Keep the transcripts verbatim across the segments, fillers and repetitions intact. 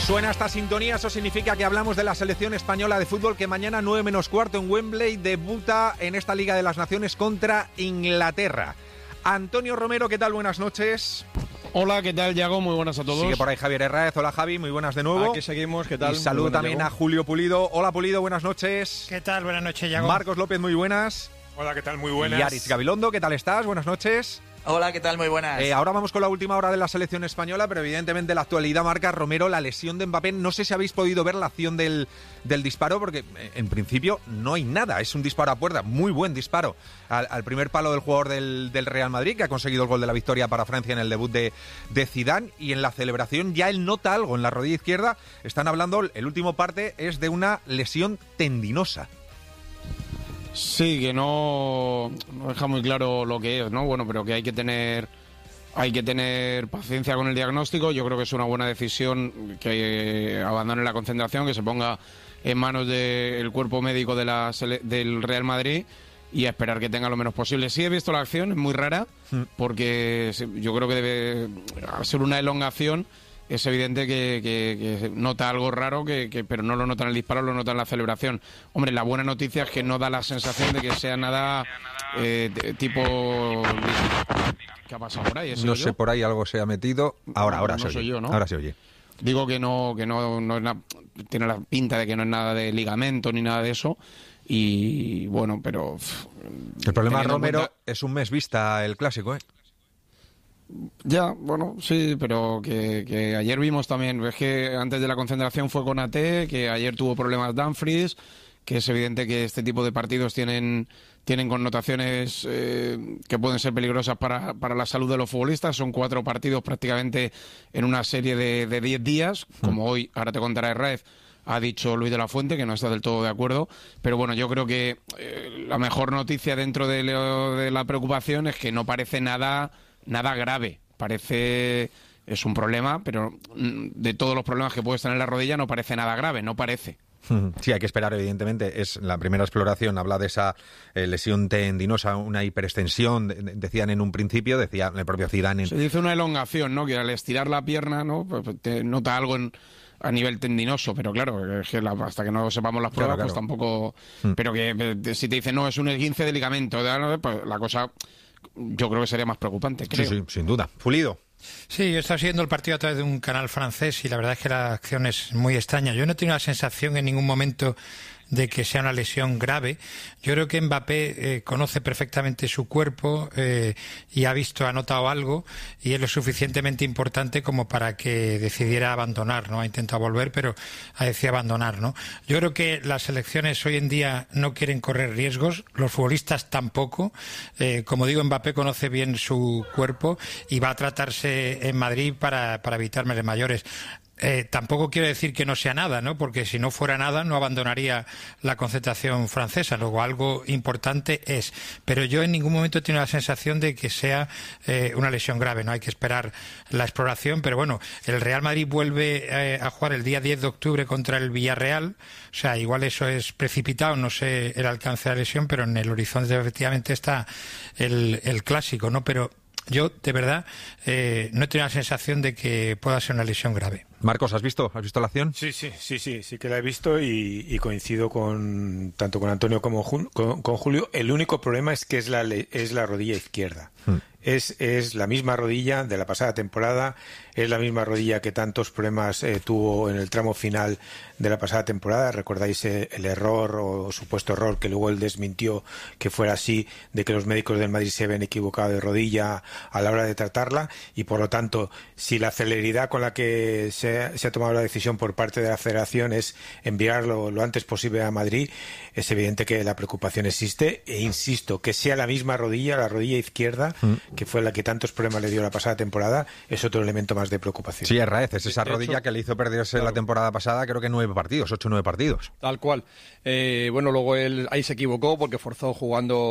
Suena esta sintonía, eso significa que hablamos de la selección española de fútbol que mañana nueve menos cuarto en Wembley debuta en esta Liga de las Naciones contra Inglaterra. Antonio Romero, ¿qué tal? Buenas noches. Hola, ¿qué tal, Yago? Muy buenas a todos. Sigue por ahí Javier Herráez. Hola, Javi, muy buenas de nuevo. Aquí seguimos, ¿qué tal? Y saludo también Yago. a Julio Pulido. Hola, Pulido, buenas noches. ¿Qué tal? Buenas noches, Yago. Marcos López, muy buenas. Hola, ¿qué tal? Muy buenas. Y Aritz Gabilondo, ¿qué tal estás? Buenas noches. Hola, ¿qué tal? Muy buenas. Eh, ahora vamos con la última hora de la selección española, pero evidentemente la actualidad marca, Romero, la lesión de Mbappé. No sé si habéis podido ver la acción del, del disparo, porque eh, en principio no hay nada. Es un disparo a puerta, muy buen disparo al, al primer palo del jugador del, del Real Madrid, que ha conseguido el gol de la victoria para Francia en el debut de, de Zidane. Y en la celebración ya él nota algo en la rodilla izquierda. Están hablando, el último parte es de una lesión tendinosa. Sí, que no, no deja muy claro lo que es, ¿no? Bueno, pero que hay que tener hay que tener paciencia con el diagnóstico. Yo creo que es una buena decisión que abandone la concentración, que se ponga en manos del cuerpo médico de la, del Real Madrid y a esperar que tenga lo menos posible. Sí he visto la acción, es muy rara, porque yo creo que debe ser una elongación. Es evidente que, que, que nota algo raro, que, que, pero no lo nota en el disparo, lo nota en la celebración. Hombre, la buena noticia es que no da la sensación de que sea nada eh, tipo... ¿Qué ha pasado por ahí? No sé, yo? por ahí algo se ha metido. Ahora, ahora no se soy oye. yo, ¿no? Ahora se oye. Digo que no, que no, no es na... tiene la pinta de que no es nada de ligamento ni nada de eso. Y bueno, pero... El problema, Romero, cuenta... es un mes vista el clásico, ¿eh? Ya, bueno, sí, pero que, que ayer vimos también, es que antes de la concentración fue con A T, que ayer tuvo problemas Dumfries, que es evidente que este tipo de partidos tienen, tienen connotaciones eh, que pueden ser peligrosas para, para la salud de los futbolistas. Son cuatro partidos prácticamente en una serie de, de diez días, como hoy, ahora te contará Herráez, ha dicho Luis de la Fuente, que no está del todo de acuerdo. Pero bueno, yo creo que eh, la mejor noticia dentro de, lo, de la preocupación es que no parece nada... nada grave, parece, es un problema, pero de todos los problemas que puede estar en la rodilla no parece nada grave, no parece. Sí, hay que esperar, evidentemente. Es la primera exploración, habla de esa eh, lesión tendinosa, una hiperextensión, de, de, decían en un principio, decía el propio Zidane. En... Se dice una elongación, ¿no? Que al estirar la pierna, ¿no? Pues te nota algo en, a nivel tendinoso, pero claro, es que la, hasta que no sepamos las pruebas, claro, claro. Pues tampoco... Mm. Pero que eh, si te dicen, no, es un esguince de ligamento, pues la cosa... Yo creo que sería más preocupante, creo. Sí, sí, sin duda. Pulido. Sí, yo estaba siguiendo el partido a través de un canal francés y la verdad es que la acción es muy extraña. Yo no he tenido la sensación en ningún momento de que sea una lesión grave. Yo creo que Mbappé eh, conoce perfectamente su cuerpo eh, y ha visto, ha notado algo y es lo suficientemente importante como para que decidiera abandonar, ¿no? Ha intentado volver, pero ha decidido abandonar, ¿no? Yo creo que las selecciones hoy en día no quieren correr riesgos, los futbolistas tampoco. Eh, como digo, Mbappé conoce bien su cuerpo y va a tratarse en Madrid para, para evitar males mayores. Eh, tampoco quiero decir que no sea nada, ¿no? Porque si no fuera nada no abandonaría la concentración francesa. Luego algo importante es. Pero yo en ningún momento he tenido la sensación de que sea eh, una lesión grave. No hay que esperar la exploración. Pero bueno, el Real Madrid vuelve eh, a jugar el día diez de octubre contra el Villarreal. O sea, igual eso es precipitado. No sé el alcance de la lesión, pero en el horizonte efectivamente está el, el clásico, ¿no? Pero yo, de verdad, eh, no he tenido la sensación de que pueda ser una lesión grave. Marcos, ¿has visto? ¿Has visto la acción? Sí, sí, sí, sí, sí que la he visto y, y coincido con tanto con Antonio como con, con Julio. El único problema es que es la es la rodilla izquierda. Hmm. Es, es la misma rodilla de la pasada temporada, es la misma rodilla que tantos problemas eh, tuvo en el tramo final de la pasada temporada. Recordáis eh, el error o supuesto error que luego él desmintió que fuera así, de que los médicos del Madrid se habían equivocado de rodilla a la hora de tratarla y por lo tanto, si la celeridad con la que se, se ha tomado la decisión por parte de la Federación es enviarlo lo antes posible a Madrid, es evidente que la preocupación existe e insisto, que sea la misma rodilla, la rodilla izquierda, mm. que fue la que tantos problemas le dio la pasada temporada, es otro elemento más de preocupación. Sí, Herráez, es esa de rodilla hecho, que le hizo perderse claro. la temporada pasada, creo que nueve partidos, ocho o nueve partidos. Tal cual. Eh, bueno, luego él ahí se equivocó porque forzó jugando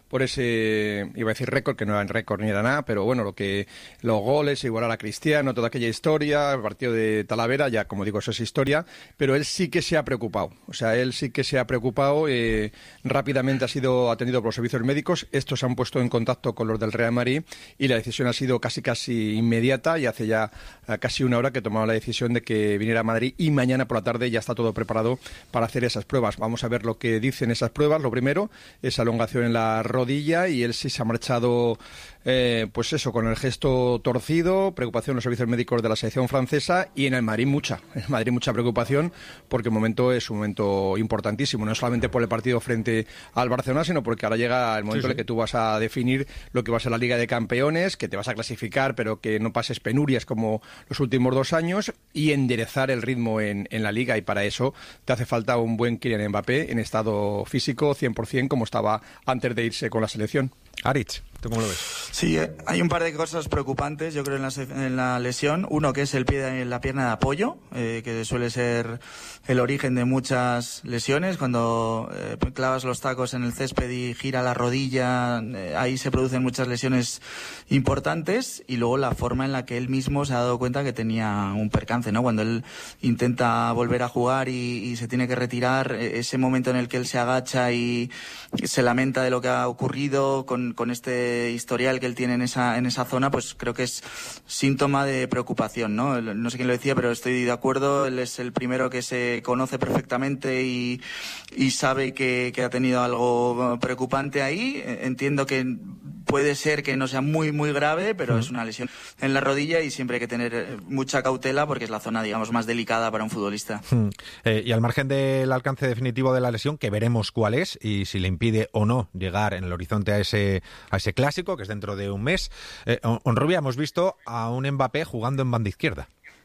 por ese, iba a decir récord, que no era récord ni era nada, pero bueno, lo que los goles, igualar a Cristiano, toda aquella historia, el partido de Talavera, ya como digo, eso es historia, pero él sí que se ha preocupado, o sea, él sí que se ha preocupado, eh, rápidamente ha sido atendido por los servicios médicos, estos se han puesto en contacto con los del Real Madrid y la decisión ha sido casi casi inmediata y hace ya eh, casi una hora que tomaron la decisión de que viniera a Madrid y mañana por la tarde ya está todo preparado para hacer esas pruebas. Vamos a ver lo que dicen esas pruebas. Lo primero, esa elongación en la rodilla y él sí se ha marchado, eh, pues eso, con el gesto torcido, preocupación en los servicios médicos de la selección francesa y en el Madrid mucha, en el Madrid mucha preocupación porque el momento es un momento importantísimo, no solamente por el partido frente al Barcelona, sino porque ahora llega el momento sí, sí. en el que tú vas a definir lo que va a ser la Liga de Campeones, que te vas a clasificar, pero que no pases penurias como los últimos dos años y enderezar el ritmo en, en la Liga, y para eso te hace falta un buen Kylian Mbappé en estado físico cien por ciento como estaba antes de irse con la selección. Aritz, ¿tú cómo lo ves? Sí, hay un par de cosas preocupantes, yo creo, en la, en la lesión. Uno, que es el pie de la pierna de apoyo, eh, que suele ser el origen de muchas lesiones. Cuando eh, clavas los tacos en el césped y gira la rodilla, eh, ahí se producen muchas lesiones importantes. Y luego la forma en la que él mismo se ha dado cuenta que tenía un percance, ¿no? Cuando él intenta volver a jugar y, y se tiene que retirar, ese momento en el que él se agacha y se lamenta de lo que ha ocurrido con con este historial que él tiene en esa en esa zona, pues creo que es síntoma de preocupación, ¿no? No sé quién lo decía, pero estoy de acuerdo. Él es el primero que se conoce perfectamente y, y sabe que, que ha tenido algo preocupante ahí. Entiendo que puede ser que no sea muy, muy grave, pero es una lesión en la rodilla y siempre hay que tener mucha cautela porque es la zona, digamos, más delicada para un futbolista. Hmm. Eh, y al margen del alcance definitivo de la lesión, que veremos cuál es y si le impide o no llegar en el horizonte a ese, a ese clásico, que es dentro de un mes, eh, Honrubia, hemos visto a un Mbappé jugando en banda izquierda.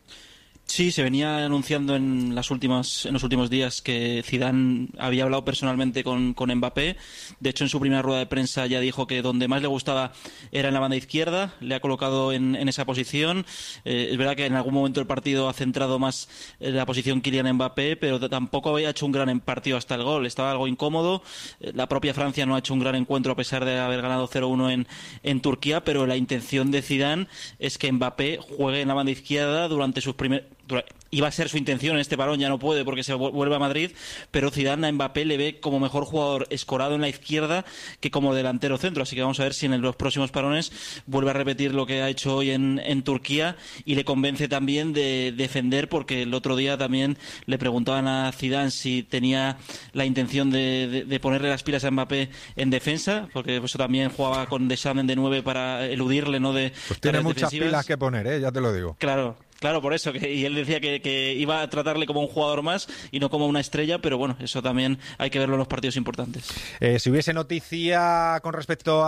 Sí, se venía anunciando en las últimas en los últimos días que Zidane había hablado personalmente con, con Mbappé. De hecho, en su primera rueda de prensa ya dijo que donde más le gustaba era en la banda izquierda. Le ha colocado en, en esa posición. Eh, es verdad que en algún momento el partido ha centrado más en la posición Kylian Mbappé, pero tampoco había hecho un gran partido hasta el gol. Estaba algo incómodo. La propia Francia no ha hecho un gran encuentro a pesar de haber ganado cero uno en, en Turquía, pero la intención de Zidane es que Mbappé juegue en la banda izquierda durante sus primeros... Iba a ser su intención en este parón, ya no puede porque se vuelve a Madrid, pero Zidane a Mbappé le ve como mejor jugador escorado en la izquierda que como delantero centro, así que vamos a ver si en los próximos parones vuelve a repetir lo que ha hecho hoy en, en Turquía y le convence también de defender, porque el otro día también le preguntaban a Zidane si tenía la intención de, de, de ponerle las pilas a Mbappé en defensa, porque eso también jugaba con Deschamps de nueve para eludirle, ¿no? De pues tiene muchas defensivas. Pilas que poner, ¿eh? Ya te lo digo. Claro. Claro, por eso, que, y él decía que, que iba a tratarle como un jugador más y no como una estrella, pero bueno, eso también hay que verlo en los partidos importantes. Eh, si hubiese noticia con respecto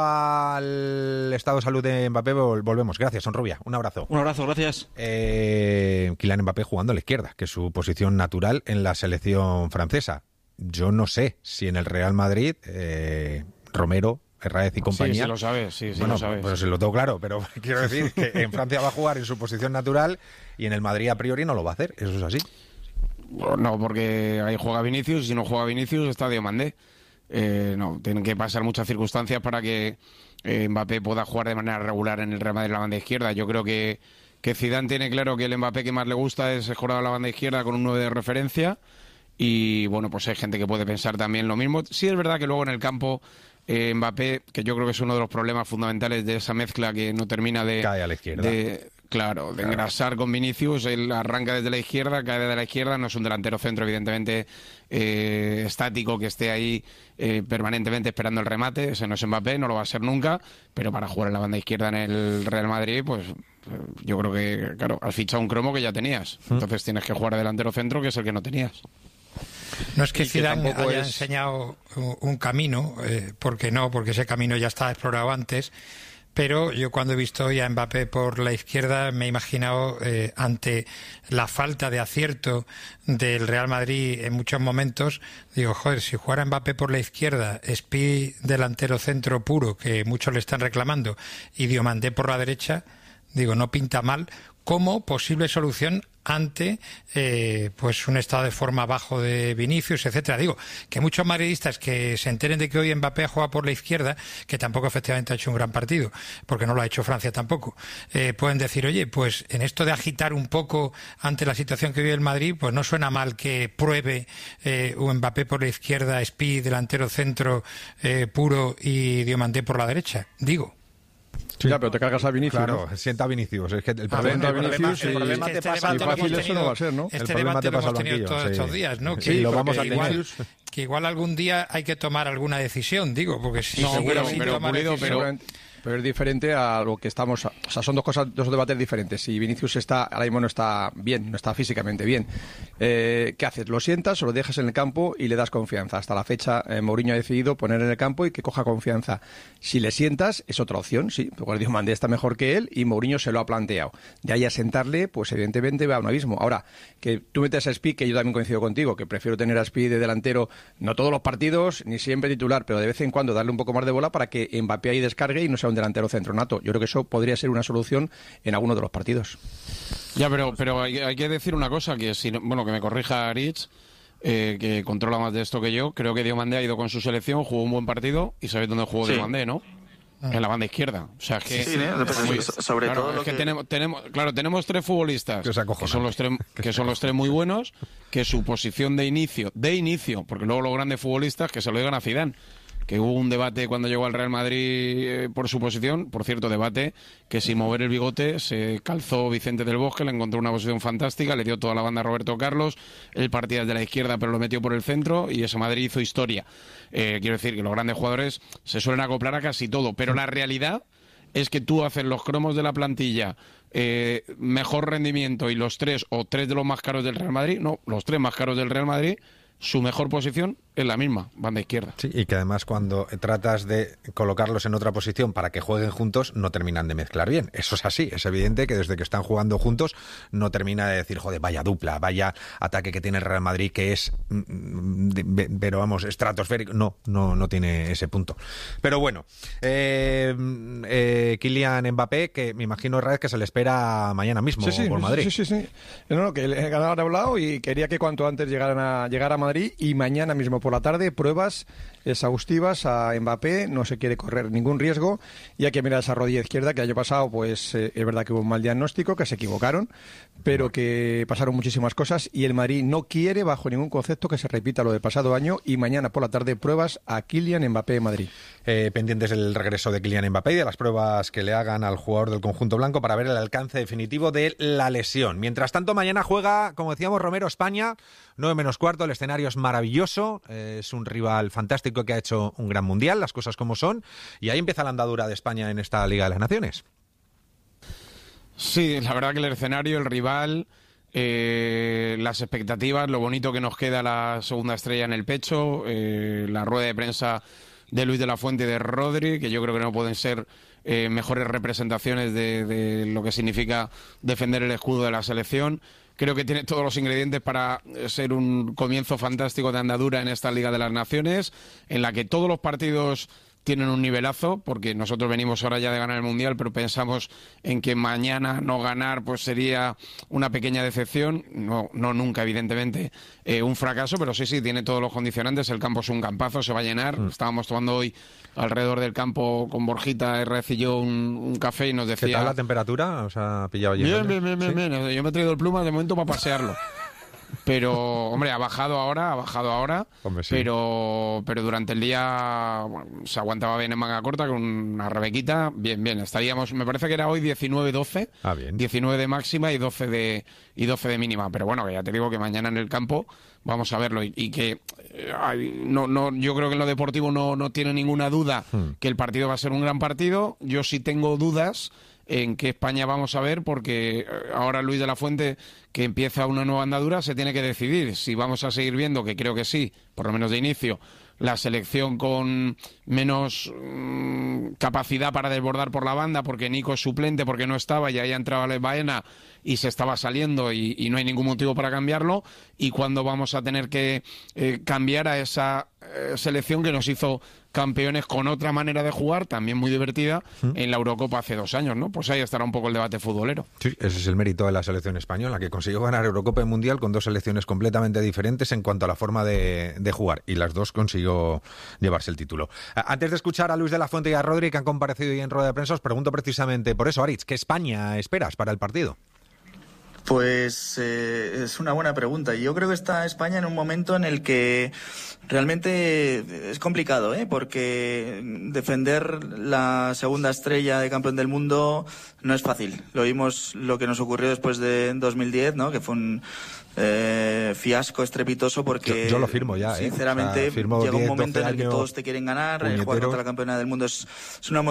al estado de salud de Mbappé, vol- volvemos. Gracias, Honrubia. Un abrazo. Un abrazo, gracias. Eh, Kylian Mbappé jugando a la izquierda, que es su posición natural en la selección francesa. Yo no sé si en el Real Madrid, eh, Romero... Herráez y compañía. Sí, sí lo sabes, sí, sí bueno, lo sabes. Pues se lo tengo claro, pero quiero decir que en Francia va a jugar en su posición natural y en el Madrid a priori no lo va a hacer, eso es así. No, porque ahí juega Vinicius y si no juega Vinicius está Diomandé. Eh, no, tienen que pasar muchas circunstancias para que eh, Mbappé pueda jugar de manera regular en el Real Madrid en la banda izquierda. Yo creo que, que Zidane tiene claro que el Mbappé que más le gusta es jugar a la banda izquierda con un nueve de referencia y bueno, pues hay gente que puede pensar también lo mismo. Sí es verdad que luego en el campo Eh, Mbappé, que yo creo que es uno de los problemas fundamentales de esa mezcla que no termina de... Cae a la izquierda. De, claro, de claro. engrasar con Vinicius, él arranca desde la izquierda, cae desde la izquierda, no es un delantero centro evidentemente eh, estático que esté ahí eh, permanentemente esperando el remate, ese no es Mbappé, no lo va a ser nunca, pero para jugar en la banda izquierda en el Real Madrid, pues yo creo que, claro, has fichado un cromo que ya tenías, ¿Mm? Entonces tienes que jugar de delantero centro que es el que no tenías. No es que Zidane que haya es... enseñado un camino, eh, porque no, porque ese camino ya estaba explorado antes, pero yo cuando he visto hoy a Mbappé por la izquierda me he imaginado eh, ante la falta de acierto del Real Madrid en muchos momentos, digo, joder, si jugara Mbappé por la izquierda, Espí delantero centro puro, que muchos le están reclamando, y Diomandé por la derecha, digo, no pinta mal, como posible solución ante eh, pues un estado de forma bajo de Vinicius, etcétera. Digo, que muchos madridistas que se enteren de que hoy Mbappé juega por la izquierda, que tampoco efectivamente ha hecho un gran partido, porque no lo ha hecho Francia tampoco, eh, pueden decir, oye, pues en esto de agitar un poco ante la situación que vive el Madrid, pues no suena mal que pruebe eh, un Mbappé por la izquierda, Spi, delantero centro eh, puro y Diomandé por la derecha. Digo. Sí. Ya, pero te cargas a Vinicius. Claro, ¿no? sienta a Vinicius. Es que el Ah, problema, bueno, el problema, Vinicius, el problema es que te este pasa al debate lo banquillo. hemos tenido, eso no va a ser, ¿no? Este El problema debate te lo pasa hemos al tenido banquillo, todos sí. estos días, ¿no? Sí, que, lo vamos que a igual, tener. que igual algún día hay que tomar alguna decisión, digo, porque si No, sigue pero, sin pero, tomar Pulido, decisión- pero, pero es diferente a lo que estamos... O sea, son dos cosas, dos debates diferentes. Si Vinicius está, ahora mismo no está bien, no está físicamente bien, eh, ¿qué haces? ¿Lo sientas o lo dejas en el campo y le das confianza? Hasta la fecha, eh, Mourinho ha decidido poner en el campo y que coja confianza. Si le sientas, es otra opción, sí. Porque Diomandé está mejor que él y Mourinho se lo ha planteado. De ahí a sentarle, pues evidentemente va a un abismo. Ahora, que tú metes a Spi, que yo también coincido contigo, que prefiero tener a Spi de delantero, no todos los partidos, ni siempre titular, pero de vez en cuando darle un poco más de bola para que Mbappé ahí descargue y no sea un delantero centro nato. Yo creo que eso podría ser una solución en alguno de los partidos. Ya, pero, pero hay, hay que decir una cosa, que si no- bueno, que me corrija Rich, eh, que controla más de esto que yo. Creo que Diomandé ha ido con su selección, jugó un buen partido, y sabéis dónde jugó Sí. Diomandé, ¿no? En la banda izquierda. O sea, es que... Sí, sí, ¿no? Pero Muy- so- sobre claro, todo es lo que, que- tenemos, tenemos, claro, tenemos tres futbolistas Que es acojonante. que son los tres, que son los tres muy buenos, que su posición de inicio, de inicio, porque luego los grandes futbolistas que se lo digan a Zidane, que hubo un debate cuando llegó al Real Madrid eh, por su posición, por cierto, debate que sin mover el bigote se calzó Vicente del Bosque, le encontró una posición fantástica, le dio toda la banda a Roberto Carlos, él partía desde la izquierda pero lo metió por el centro y ese Madrid hizo historia. Eh, quiero decir que los grandes jugadores se suelen acoplar a casi todo, pero la realidad es que tú haces los cromos de la plantilla, eh, mejor rendimiento y los tres o tres de los más caros del Real Madrid, no, los tres más caros del Real Madrid, su mejor posición es la misma, banda izquierda. Sí, y que además cuando tratas de colocarlos en otra posición para que jueguen juntos, no terminan de mezclar bien. Eso es así. Es evidente que desde que están jugando juntos no termina de decir, joder, vaya dupla, vaya ataque que tiene el Real Madrid, que es, mm, de- pero vamos, estratosférico. No, no, no tiene ese punto. Pero bueno, eh, eh, Kylian Mbappé, que me imagino, Raez, que se le espera mañana mismo Sí, sí, por Madrid. sí, sí, sí. No, no, que el ganador ha hablado y quería que cuanto antes llegaran a llegar a Madrid y mañana mismo por la tarde pruebas exhaustivas a Mbappé, no se quiere correr ningún riesgo y hay que mirar esa rodilla izquierda que el año pasado pues eh, es verdad que hubo un mal diagnóstico, que se equivocaron, pero que pasaron muchísimas cosas y el Madrid no quiere bajo ningún concepto que se repita lo del pasado año y mañana por la tarde pruebas a Kylian Mbappé en Madrid. Eh, pendientes del regreso de Kylian Mbappé y de las pruebas que le hagan al jugador del conjunto blanco para ver el alcance definitivo de la lesión. Mientras tanto, mañana juega, como decíamos, Romero, España, nueve menos cuarto, el escenario es maravilloso, eh, es un rival fantástico que ha hecho un gran mundial, las cosas como son, y ahí empieza la andadura de España en esta Liga de las Naciones. Sí, la verdad que el escenario, el rival, eh, las expectativas, lo bonito que nos queda la segunda estrella en el pecho, eh, la rueda de prensa de Luis de la Fuente y de Rodri, que yo creo que no pueden ser eh, mejores representaciones de, de lo que significa defender el escudo de la selección. Creo que tiene todos los ingredientes para ser un comienzo fantástico de andadura en esta Liga de las Naciones, en la que todos los partidos tienen un nivelazo, porque nosotros venimos ahora ya de ganar el Mundial, pero pensamos en que mañana no ganar pues sería una pequeña decepción, no, no nunca evidentemente eh, un fracaso, pero sí, sí, tiene todos los condicionantes, el campo es un campazo, se va a llenar, mm. Estábamos tomando hoy alrededor del campo con Borjita, R C y yo un, un café y nos decía... ¿Qué tal la temperatura? ¿Os ha pillado allí? Bien, bien, bien, bien, bien, yo me he traído el pluma de momento para pasearlo. Pero, hombre, ha bajado ahora, ha bajado ahora, hombre, sí. pero pero durante el día bueno, se aguantaba bien en manga corta con una rebequita, bien, bien, estaríamos, me parece que era hoy diecinueve doce, ah, bien. diecinueve de máxima y doce de y doce de mínima, pero bueno, que ya te digo que mañana en el campo vamos a verlo y, y que eh, no no yo creo que en lo deportivo no, no tiene ninguna duda hmm. que el partido va a ser un gran partido, yo sí tengo dudas en qué España vamos a ver, porque ahora Luis de la Fuente, que empieza una nueva andadura, se tiene que decidir si vamos a seguir viendo, que creo que sí, por lo menos de inicio, la selección con menos mmm, capacidad para desbordar por la banda, porque Nico es suplente, porque no estaba, y ahí entraba Alex Baena y se estaba saliendo y, y no hay ningún motivo para cambiarlo, y cuando vamos a tener que eh, cambiar a esa eh, selección que nos hizo campeones con otra manera de jugar, también muy divertida, ¿Mm? en la Eurocopa hace dos años, ¿no? Pues ahí estará un poco el debate futbolero. Sí, ese es el mérito de la selección española, que consiguió ganar Eurocopa y Mundial con dos selecciones completamente diferentes en cuanto a la forma de, de jugar, y las dos consiguió llevarse el título. Antes de escuchar a Luis de la Fuente y a Rodri, que han comparecido hoy en rueda de prensa, os pregunto precisamente por eso, Aritz, ¿qué España esperas para el partido? Pues eh, es una buena pregunta. Yo creo que está España en un momento en el que realmente es complicado, ¿eh? Porque defender la segunda estrella de campeón del mundo no es fácil. Lo vimos lo que nos ocurrió después de dos mil diez, ¿no? Que fue un eh, fiasco estrepitoso porque yo, yo lo firmo ya, sinceramente ¿eh? O sea, firmo llega un diez, momento en el que años, todos te quieren ganar. Eh, jugar contra la campeona del mundo es, es una